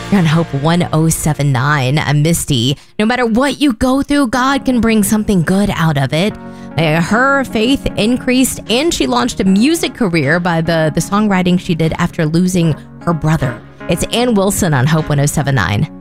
You're on Hope 1079. I'm Misty. No matter what you go through, God can bring something good out of it. Her faith increased and she launched a music career by the songwriting she did after losing her brother. It's Ann Wilson on Hope 1079.